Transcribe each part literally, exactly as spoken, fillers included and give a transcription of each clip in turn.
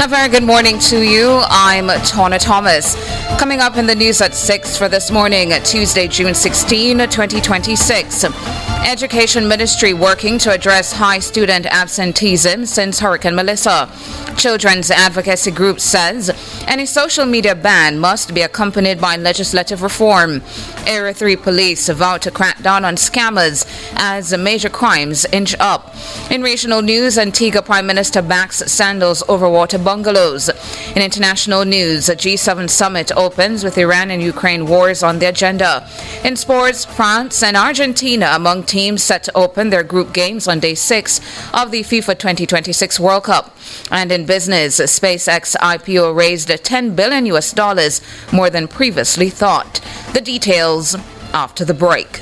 A very good morning to you. I'm Tawna Thomas. Coming up in the news at six for this morning, Tuesday, June sixteenth, twenty twenty-six. Education Ministry working to address high student absenteeism since Hurricane Melissa. Children's Advocacy Group says any social media ban must be accompanied by legislative reform. Area three police vow to crack down on scammers as major crimes inch up. In regional news, Antigua Prime Minister backs Sandals overwater bungalows. In international news, a G seven summit opens with Iran and Ukraine wars on the agenda. In sports, France and Argentina among teams set to open their group games on day six of the FIFA twenty twenty-six World Cup. And in business, SpaceX I P O raised ten billion U S dollars, more than previously thought. The details after the break.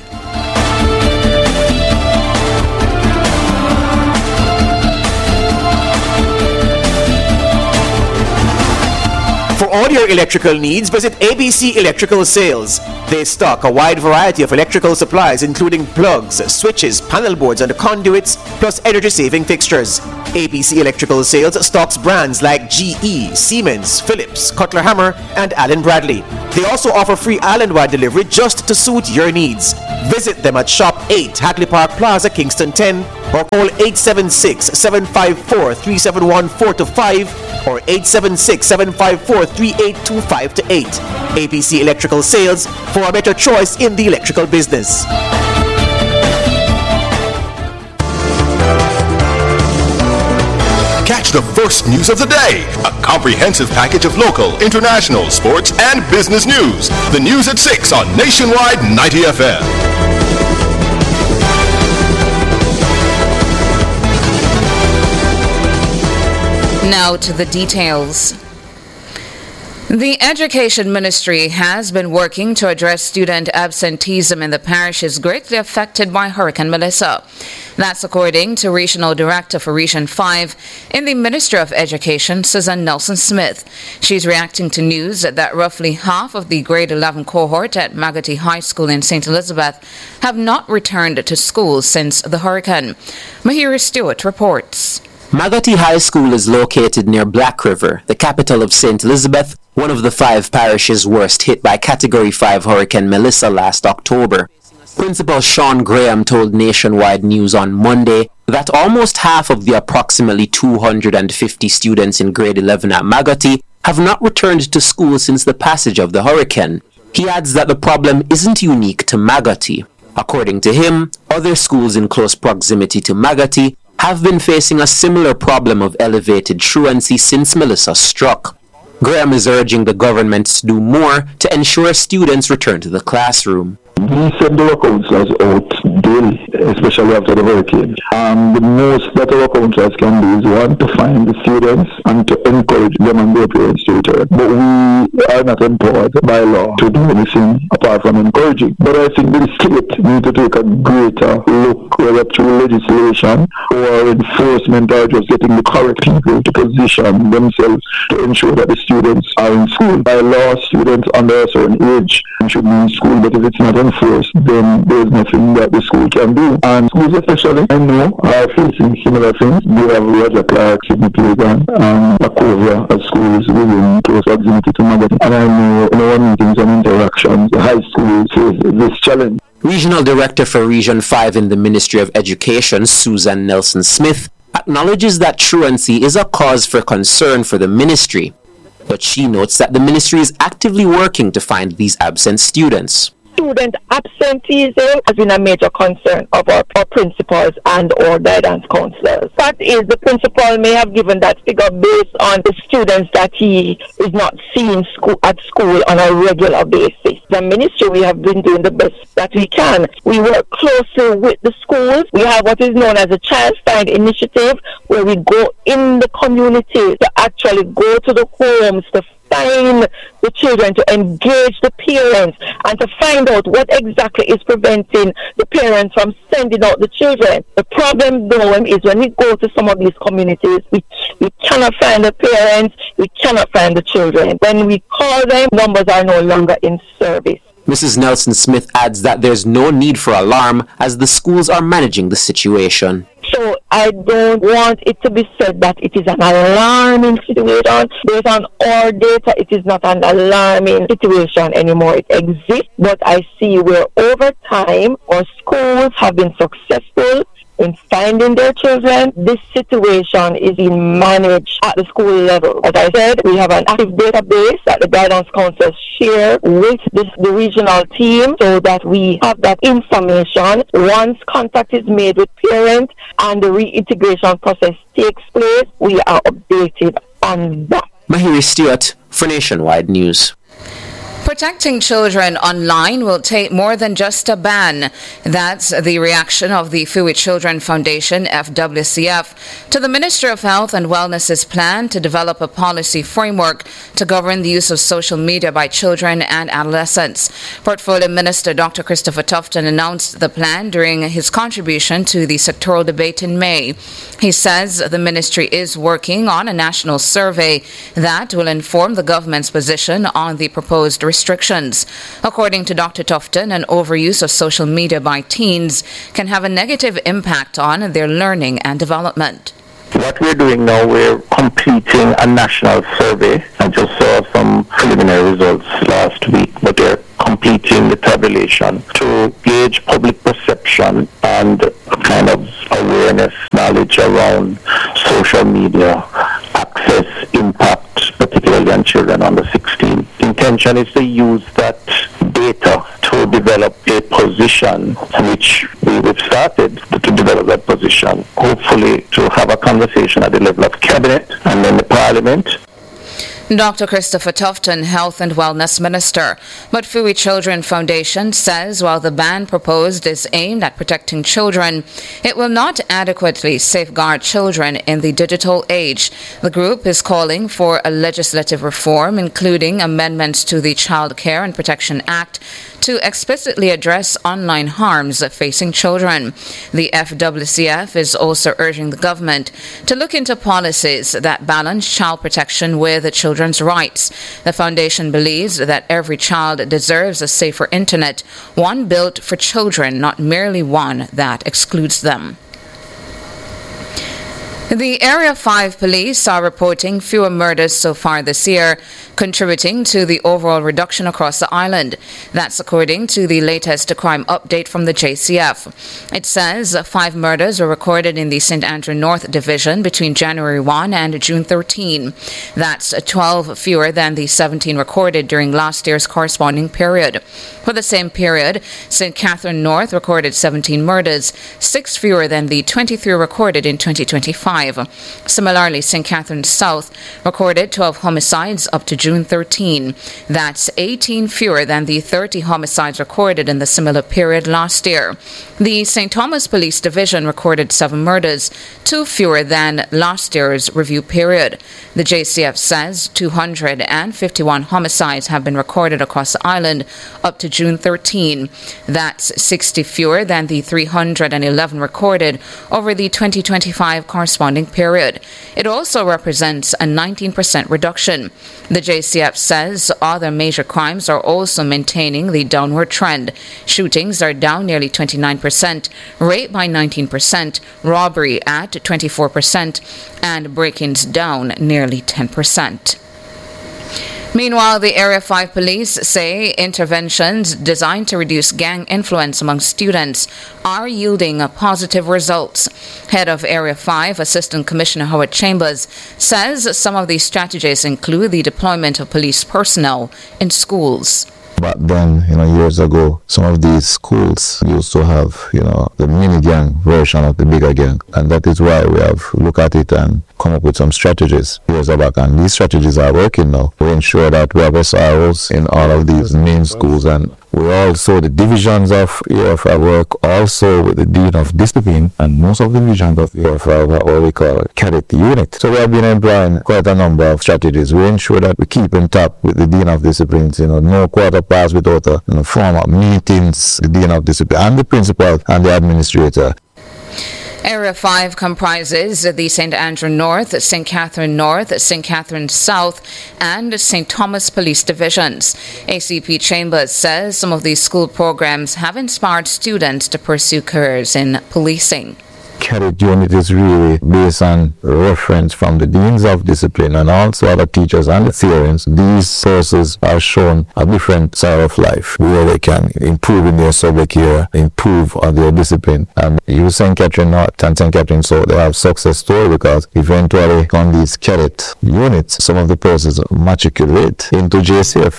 For all your electrical needs, visit A B C Electrical Sales. They stock a wide variety of electrical supplies including plugs, switches, panel boards and conduits, plus energy-saving fixtures. A B C Electrical Sales stocks brands like G E, Siemens, Philips, Cutler Hammer and Allen Bradley. They also offer free island-wide delivery just to suit your needs. Visit them at Shop eight, Hagley Park Plaza, Kingston ten, or call eight seven six, seven five four, three seven one four to five or eight seven six, seven five four, three eight two five to eight. A B C Electrical Sales, for a better choice in the electrical business. Catch the first news of the day. A comprehensive package of local, international, sports, and business news. The news at six on Nationwide ninety F M. Now to the details. The Education Ministry has been working to address student absenteeism in the parishes greatly affected by Hurricane Melissa. That's according to Regional Director for Region five in the Ministry of Education, Susan Nelson-Smith. She's reacting to news that roughly half of the grade eleven cohort at Magotty High School in Saint Elizabeth have not returned to school since the hurricane. Mahira Stewart reports. Magotty High School is located near Black River, the capital of Saint Elizabeth, one of the five parishes worst hit by Category five Hurricane Melissa last October. Principal Sean Graham told Nationwide News on Monday that almost half of the approximately two hundred fifty students in grade eleven at Magotty have not returned to school since the passage of the hurricane. He adds that the problem isn't unique to Magotty. According to him, other schools in close proximity to Magotty have been facing a similar problem of elevated truancy since Melissa struck. Graham is urging the government to do more to ensure students return to the classroom. We send the work counselors out daily, especially after the hurricane. Um, the most that the work counselors can do is one, to find the students and to encourage them and their parents to return. But we are not empowered by law to do anything apart from encouraging. But I think the state needs to take a greater look, whether through legislation or enforcement or just getting the correct people to position themselves to ensure that the students are in school. By law, students under a certain age should be in school, but if it's not enforced, then there's nothing that the school can do. And schools especially, I know, are facing similar things. We have Roger Clark, Sydney Playground, and Wachovia as schools within close proximity to Magotty. And I know in our meetings and interactions, the high schools face this challenge. Regional Director for Region five in the Ministry of Education, Susan Nelson-Smith, acknowledges that truancy is a cause for concern for the ministry. But she notes that the ministry is actively working to find these absent students. Student absenteeism has been a major concern of our, our principals and our guidance counselors. Fact is, the principal may have given that figure based on the students that he is not seeing school, at school on a regular basis. The ministry, we have been doing the best that we can. We work closely with the schools. We have what is known as a Child Find Initiative, where we go in the community to actually go to the homes to find the children, to engage the parents, and to find out what exactly is preventing the parents from sending out the children. The problem, though, is when we go to some of these communities, we, we cannot find the parents, we cannot find the children. When we call them, numbers are no longer in service. Missus Nelson-Smith adds that there's no need for alarm as the schools are managing the situation. So I don't want it to be said that it is an alarming situation. Based on our data, it is not an alarming situation anymore. It exists, but I see where over time our schools have been successful in finding their children. This situation is being managed at the school level. As I said, we have an active database that the guidance counselors share with this, the regional team, so that we have that information. Once contact is made with parents and the reintegration process takes place, we are updated on that. Mahiri Stewart for Nationwide News. Protecting children online will take more than just a ban. That's the reaction of the Fui Children Foundation, F W C F, to the Ministry of Health and Wellness's plan to develop a policy framework to govern the use of social media by children and adolescents. Portfolio Minister Doctor Christopher Tufton announced the plan during his contribution to the sectoral debate in May. He says the ministry is working on a national survey that will inform the government's position on the proposed restrictions. According to Doctor Tufton, an overuse of social media by teens can have a negative impact on their learning and development. What we're doing now, we're completing a national survey. I just saw some preliminary results last week, but they're completing the tabulation to gauge public perception and kind of awareness, knowledge around social media, access, impact, particularly on children under sixteen. The intention is to use that data to develop a position, which we've started to develop that position, hopefully to have a conversation at the level of cabinet and then the parliament. Doctor Christopher Tufton, Health and Wellness Minister. But Fui Children Foundation says while the ban proposed is aimed at protecting children, it will not adequately safeguard children in the digital age. The group is calling for a legislative reform, including amendments to the Child Care and Protection Act, to explicitly address online harms facing children. The F W C F is also urging the government to look into policies that balance child protection with children's rights. The foundation believes that every child deserves a safer internet, one built for children, not merely one that excludes them. The Area five police are reporting fewer murders so far this year, contributing to the overall reduction across the island. That's according to the latest crime update from the J C F. It says five murders were recorded in the Saint Andrew North Division between January first and June thirteenth. That's twelve fewer than the seventeen recorded during last year's corresponding period. For the same period, Saint Catherine North recorded seventeen murders, six fewer than the twenty-three recorded in twenty twenty-five. Similarly, Saint Catherine South recorded twelve homicides up to June thirteenth. That's eighteen fewer than the thirty homicides recorded in the similar period last year. The Saint Thomas Police Division recorded seven murders, two fewer than last year's review period. The J C F says two hundred fifty-one homicides have been recorded across the island up to June thirteenth. That's sixty fewer than the three hundred eleven recorded over the twenty twenty-five corresponding period. It also represents a nineteen percent reduction. The J C F says other major crimes are also maintaining the downward trend. Shootings are down nearly twenty-nine percent, rape by nineteen percent, robbery at twenty-four percent, and break-ins down nearly ten percent. Meanwhile, the Area five police say interventions designed to reduce gang influence among students are yielding positive results. Head of Area five, Assistant Commissioner Howard Chambers, says some of these strategies include the deployment of police personnel in schools. Back then, you know, years ago, some of these schools used to have, you know, the mini gang version of the bigger gang. And that is why we have looked at it and come up with some strategies years back. And these strategies are working now. We ensure that we have S R Os in all of these main schools. And we also, the divisions of A F I work also with the Dean of Discipline. And most of the divisions of A F I are what we call cadet unit. So we have been employing quite a number of strategies. We ensure that we keep in touch with the Dean of Discipline. You know, no quarter pass without a you know, form of meetings, the Dean of Discipline and the principal and the administrator. Area five comprises the Saint Andrew North, Saint Catherine North, Saint Catherine South, and Saint Thomas Police Divisions. A C P Chambers says some of these school programs have inspired students to pursue careers in policing. cadet unit is really based on reference from the deans of discipline and also other teachers and the parents. These courses are shown a different side of life where they can improve in their subject area, improve on their discipline. And you Saint Catherine North and Saint Catherine South, they have success story because eventually on these cadet units, some of the persons matriculate into J C F.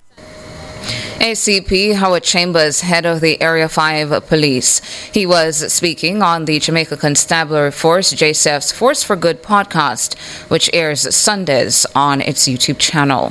A C P Howard Chambers, head of the Area five Police. He was speaking on the Jamaica Constabulary Force, J C F's Force for Good podcast, which airs Sundays on its YouTube channel.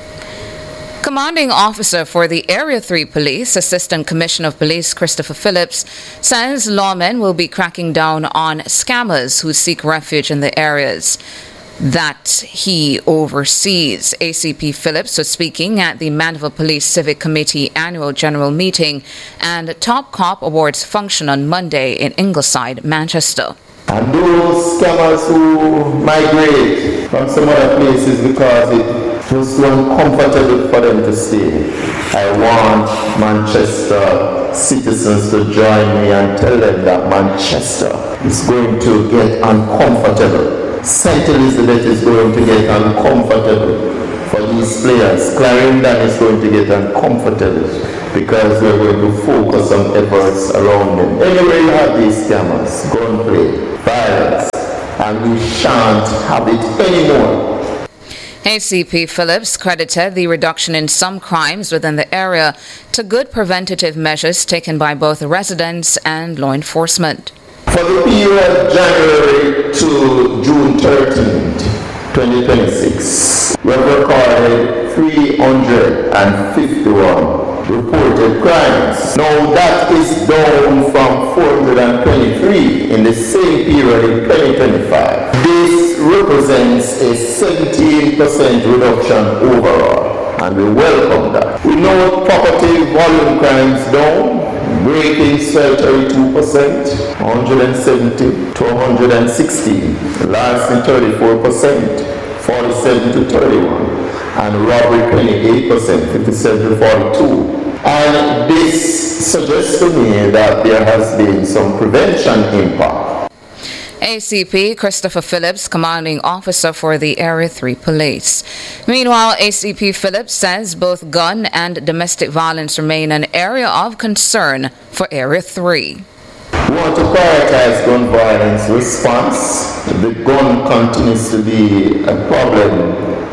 Commanding Officer for the Area three Police, Assistant Commissioner of Police Christopher Phillips, says lawmen will be cracking down on scammers who seek refuge in the areas that he oversees. A C P Phillips was speaking at the Mandeville Police Civic Committee Annual General Meeting and Top Cop Awards function on Monday in Ingleside, Manchester. And those scammers who migrate from some other places because it was so uncomfortable for them to stay. I want Manchester citizens to join me and tell them that Manchester is going to get uncomfortable. Saint Elizabeth is going to get uncomfortable for these players. Clarendon is going to get uncomfortable because we're going to focus on efforts around them. Anyway, you have these scammers, gunplay, violence, and we shan't have it anymore. A C P Phillips credited the reduction in some crimes within the area to good preventative measures taken by both residents and law enforcement. For the period January to June thirteenth, twenty twenty-six, we have recorded three hundred fifty-one reported crimes. Now that is down from four hundred twenty-three in the same period in twenty twenty-five. This represents a seventeen percent reduction overall, and we welcome that. We know property volume crimes down. Breaking thirty-two percent, one hundred seventy to one hundred sixteen, larceny thirty-four percent, forty-seven to thirty-one, and robbery twenty-eight percent, fifty-seven to forty-two. And this suggests to me that there has been some prevention impact. A C P Christopher Phillips, Commanding Officer for the Area three Police. Meanwhile, A C P Phillips says both gun and domestic violence remain an area of concern for Area three. We want to prioritize gun violence response. The gun continues to be a problem,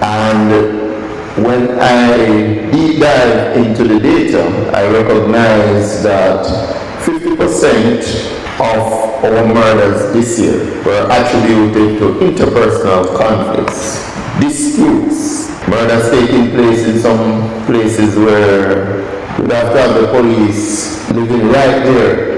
and when I deep dive into the data, I recognize that fifty percent of our murders this year were attributed to interpersonal conflicts, disputes, murders taking place in some places where you'd have to have the police living right there.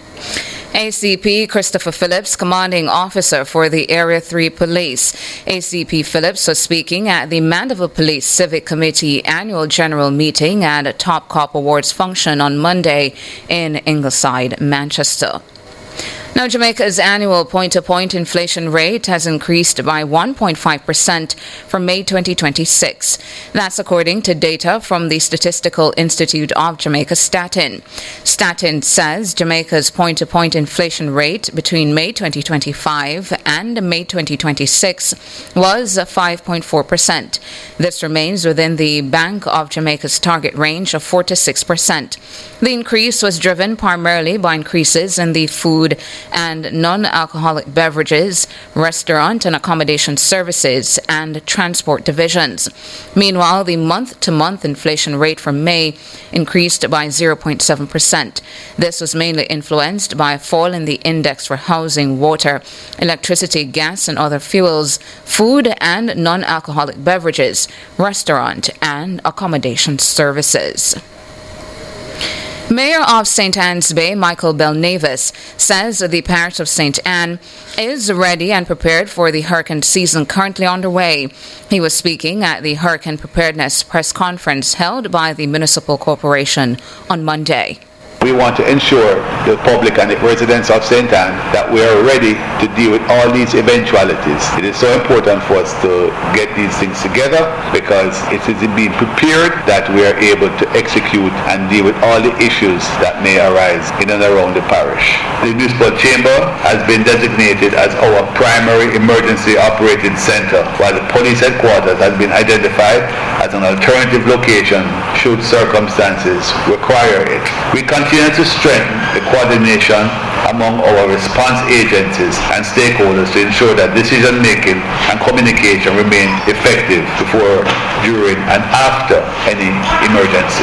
A C P Christopher Phillips, Commanding Officer for the Area three Police. A C P Phillips was speaking at the Mandeville Police Civic Committee Annual General Meeting and a Top Cop Awards function on Monday in Ingleside, Manchester. Now, Jamaica's annual point-to-point inflation rate has increased by one point five percent from May twenty twenty-six. That's according to data from the Statistical Institute of Jamaica, Statin. Statin says Jamaica's point-to-point inflation rate between May twenty twenty-five and May twenty twenty-six was five point four percent. This remains within the Bank of Jamaica's target range of four to six percent. The increase was driven primarily by increases in the food and non-alcoholic beverages, restaurant and accommodation services, and transport divisions. Meanwhile, the month-to-month inflation rate for May increased by zero point seven percent. This was mainly influenced by a fall in the index for housing, water, electricity, gas, and other fuels, food and non-alcoholic beverages, restaurant and accommodation services. Mayor of Saint Anne's Bay, Michael Belnavis, says the parish of Saint Anne is ready and prepared for the hurricane season currently underway. He was speaking at the Hurricane Preparedness press conference held by the Municipal Corporation on Monday. We want to ensure the public and the residents of Saint Anne that we are ready to deal with all these eventualities. It is so important for us to get these things together because it is being prepared that we are able to execute and deal with all the issues that may arise in and around the parish. The municipal chamber has been designated as our primary emergency operating center, while the police headquarters has been identified as an alternative location should circumstances require it. We continue to strengthen the coordination among our response agencies and stakeholders to ensure that decision making and communication remain effective before, during, and after any emergency.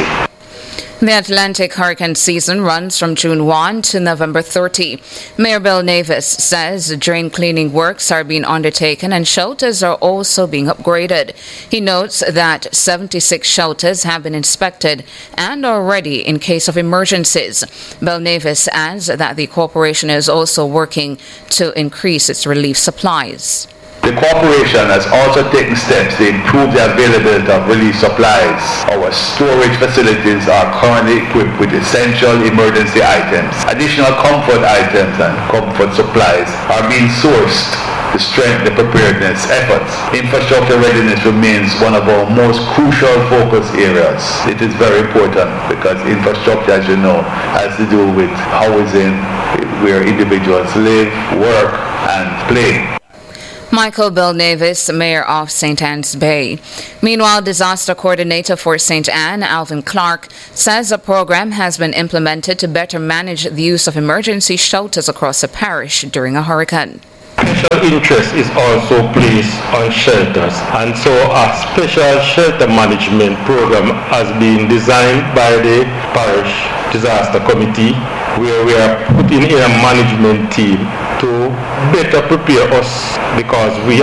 The Atlantic hurricane season runs from June first to November thirtieth. Mayor Bill Navis says drain cleaning works are being undertaken and shelters are also being upgraded. He notes that seventy-six shelters have been inspected and are ready in case of emergencies. Bill Navis adds that the corporation is also working to increase its relief supplies. The corporation has also taken steps to improve the availability of relief supplies. Our storage facilities are currently equipped with essential emergency items. Additional comfort items and comfort supplies are being sourced to strengthen the preparedness efforts. Infrastructure readiness remains one of our most crucial focus areas. It is very important because infrastructure, as you know, has to do with housing, where individuals live, work, and play. Michael Bill Navis, Mayor of Saint Anne's Bay. Meanwhile, Disaster Coordinator for Saint Anne, Alvin Clark, says a program has been implemented to better manage the use of emergency shelters across the parish during a hurricane. Special interest is also placed on shelters, and so a special shelter management program has been designed by the parish disaster committee, where we are putting in a management team to better prepare us, because we